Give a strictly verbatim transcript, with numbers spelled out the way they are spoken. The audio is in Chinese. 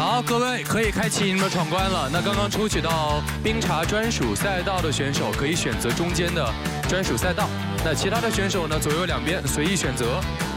好，各位可以开启你们的闯关了。那刚刚抽取到冰茶专属赛道的选手，可以选择中间的专属赛道。那其他的选手呢，左右两边随意选择。